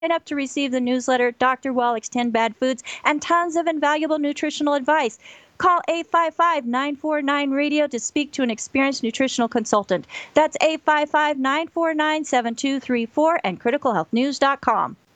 up to receive the newsletter, Dr. Wallach's 10 Bad Foods, and tons of invaluable nutritional advice. Call 855-949-RADIO to speak to an experienced nutritional consultant. That's 855-949-7234 and criticalhealthnews.com.